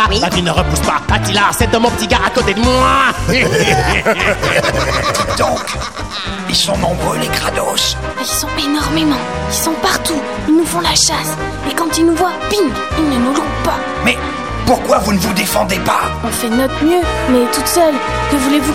Oui. Bah tu ne repousses pas. Attila, c'est mon petit gars à côté de moi. Dites donc, ils sont nombreux les Krados. Ils sont énormément. Ils sont partout. Ils nous font la chasse. Et quand ils nous voient, ping, ils ne nous loupent pas. Mais pourquoi vous ne vous défendez pas? On fait de notre mieux, mais toute seule. Que voulez-vous